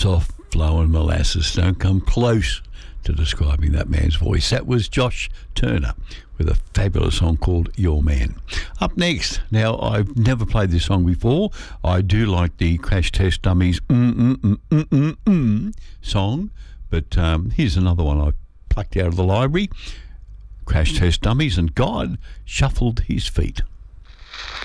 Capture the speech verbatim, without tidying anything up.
soft flowing molasses don't come close to describing that man's voice. That was Josh Turner with a fabulous song called Your Man. Up next, now I've never played this song before. I do like the Crash Test Dummies mm, mm, mm, mm, mm, mm song, but um, here's another one I plucked out of the library. Crash Test Dummies and God Shuffled His Feet.